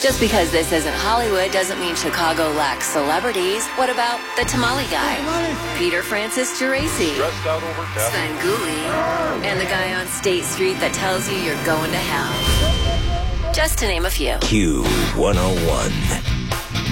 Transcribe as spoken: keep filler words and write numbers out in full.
Just because this isn't Hollywood doesn't mean Chicago lacks celebrities. What about the tamale guy? Peter Francis Geraci. Dressed out over Sven Gulli. And the guy on State Street that tells you you're going to hell. Just to name a few. Q one oh one.